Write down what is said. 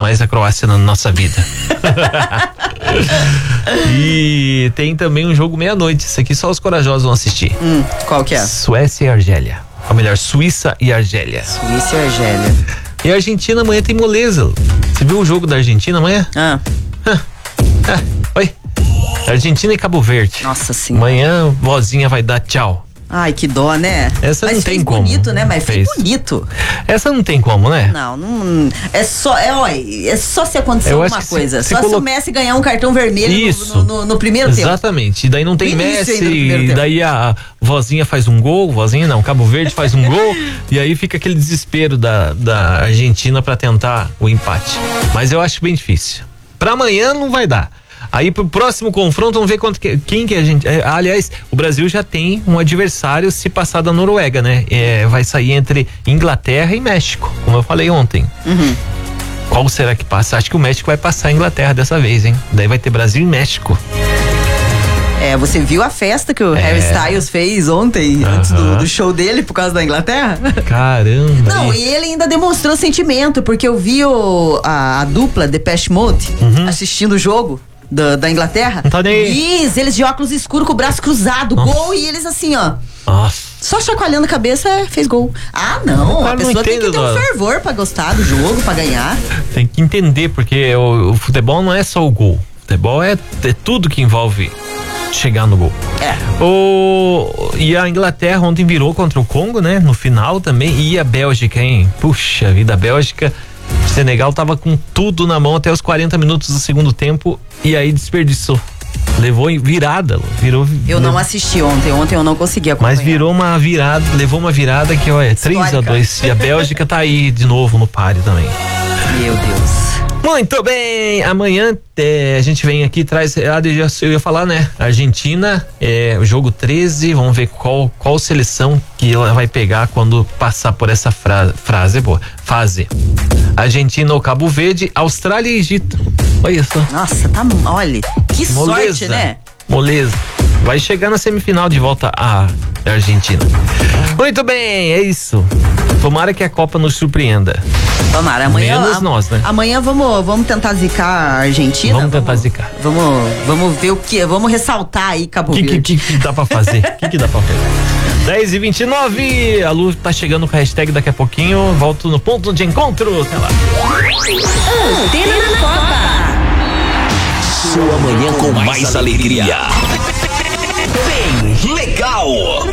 mais a Croácia na nossa vida. E tem também um jogo meia-noite. Isso aqui só os corajosos vão assistir. Qual que é? Suécia e Argélia. Ou melhor, Suíça e Argélia. Suíça e Argélia. E a Argentina amanhã tem moleza. Você viu o jogo da Argentina amanhã? Oi. Argentina e Cabo Verde. Nossa senhora. Amanhã, vozinha vai dar tchau. Ai, que dó, né? Essa mas não tem como. Bonito, né? Mas fez bonito. Essa não tem como, né? Não. É só se acontecer alguma coisa. Só se o Messi ganhar um cartão vermelho no primeiro tempo. Exatamente. E daí não tem Messi, e daí a vozinha faz um gol, Cabo Verde faz um gol, e aí fica aquele desespero da Argentina pra tentar o empate. Mas eu acho bem difícil. Pra amanhã não vai dar. Aí pro próximo confronto vamos ver quem que a gente... aliás, o Brasil já tem um adversário se passar da Noruega, né? Vai sair entre Inglaterra e México, como eu falei ontem. Qual será que passa? Acho que o México vai passar a Inglaterra dessa vez, hein? Daí vai ter Brasil e México. Você viu a festa que o Harry Styles fez ontem, antes do show dele, por causa da Inglaterra? Caramba! Não, e ele ainda demonstrou sentimento, porque eu vi a dupla Depeche Mode assistindo o jogo da Inglaterra. Não tá nem... Eles de óculos escuros com o braço cruzado, gol, e eles assim, ó. Nossa. Só chacoalhando a cabeça, fez gol. Não, a pessoa tem que ter um fervor pra gostar do jogo, pra ganhar. Tem que entender, porque o futebol não é só o gol. O futebol é tudo que envolve chegar no gol. E a Inglaterra ontem virou contra o Congo, né? No final também. E a Bélgica, hein? Puxa vida, a Bélgica. O Senegal tava com tudo na mão até os 40 minutos do segundo tempo e aí desperdiçou. Levou virada. Eu não assisti ontem eu não consegui acompanhar. Mas virou uma virada, levou uma virada que, olha, 3-2. E a Bélgica tá aí de novo no páreo também. Meu Deus. Muito bem, amanhã a gente vem aqui, traz, eu ia falar, né, Argentina, o jogo 13, vamos ver qual seleção que ela vai pegar quando passar por essa fase. Argentina ou Cabo Verde, Austrália e Egito. Olha só. Nossa, olha, que sorte, né? Moleza. Vai chegar na semifinal de volta a Argentina. Muito bem, é isso. Tomara que a Copa nos surpreenda. Tomara, amanhã. Menos nós, né? Amanhã vamos tentar zicar a Argentina. Vamos tentar zicar. Vamos ver o que. Vamos ressaltar aí, Cabo Verde. O que dá pra fazer? O que dá pra fazer? 10h29, a Lu tá chegando com a hashtag daqui a pouquinho. Volto no ponto de encontro. Até lá. Antena na Copa. Sua manhã com mais alegria. Bem legal.